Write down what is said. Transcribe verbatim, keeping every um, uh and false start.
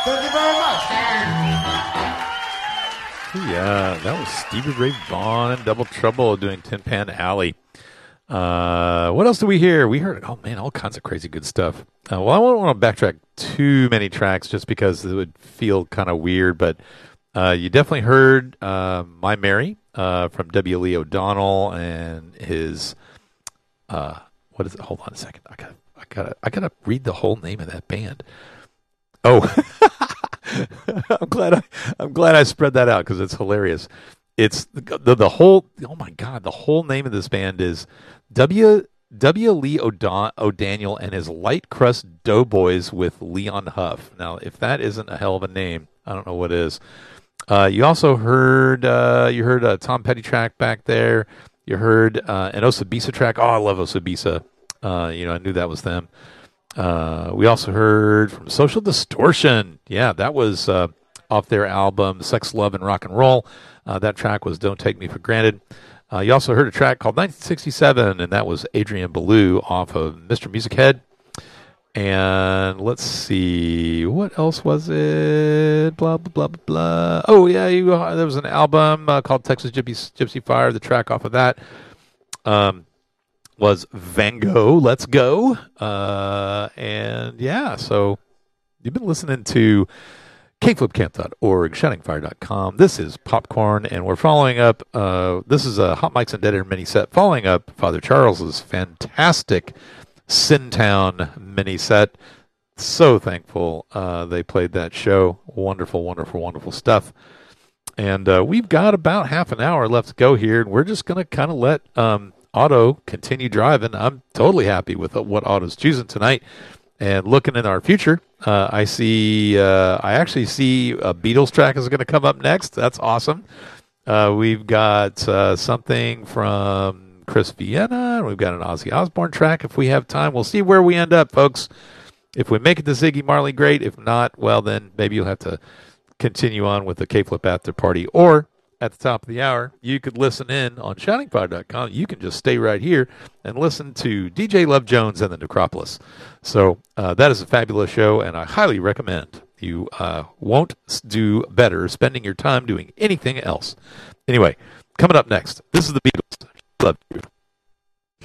Thank you very much. Yeah, that was Stevie Ray Vaughan and Double Trouble doing Tin Pan Alley. Uh, what else did we hear? We heard, oh man, all kinds of crazy good stuff. Uh, well, I don't want to backtrack too many tracks just because it would feel kind of weird, but uh, you definitely heard uh, My Mary uh, from W. Lee O'Donnell and his, uh, what is it? Hold on a second. I gotta, I gotta, I gotta read the whole name of that band. Oh, I'm glad I, I'm glad I spread that out because it's hilarious. It's the, the the whole. Oh my God, the whole name of this band is W. W. Lee O'Don- O'Daniel and his Light Crust Doughboys with Leon Huff. Now, if that isn't a hell of a name, I don't know what is. Uh, you also heard uh, you heard a Tom Petty track back there. You heard uh, an Osabisa track. Oh, I love Osabisa. Uh, you know, I knew that was them. Uh, we also heard from Social Distortion. Yeah, that was uh, off their album Sex, Love, and Rock and Roll. Uh, that track was Don't Take Me for Granted. Uh, you also heard a track called nineteen sixty-seven, and that was Adrian Belew off of Mister Music Head. And let's see, what else was it? Blah, blah, blah, blah, blah. Oh, yeah, you, uh, there was an album uh, called Texas Gypsy, Gypsy Fire. The track off of that um, was Van Gogh, Let's Go. Uh, and, yeah, so you've been listening to K Flip Camp dot org, Shining Fire dot com. This is Popcorn, and we're following up. Uh, this is a Hot Mics and Dead Air mini set, following up Father Charles's fantastic Sin Town mini set. So thankful uh, they played that show. Wonderful, wonderful, wonderful stuff. And uh, we've got about half an hour left to go here, and we're just going to kind of let um, Otto continue driving. I'm totally happy with what Otto's choosing tonight. And looking in our future, uh, I see, uh, I actually see a Beatles track is going to come up next. That's awesome. Uh, we've got uh, something from Chris Vienna. We've got an Ozzy Osbourne track. If we have time, we'll see where we end up, folks. If we make it to Ziggy Marley, great. If not, well, then maybe you'll have to continue on with the K-Flip After Party. Or at the top of the hour, you could listen in on Shining Fire dot com. You can just stay right here and listen to D J Love Jones and the Necropolis. So uh, that is a fabulous show, and I highly recommend. You uh, won't do better spending your time doing anything else. Anyway, coming up next, this is the Beatles. Love you.